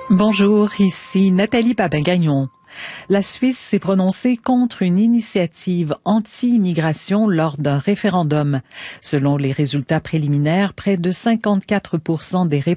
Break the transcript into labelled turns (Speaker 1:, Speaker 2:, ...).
Speaker 1: Bonjour, ici Nathalie Papin-Gagnon. La Suisse s'est prononcée contre une initiative anti-immigration lors d'un référendum. Selon les résultats préliminaires, près de 54% des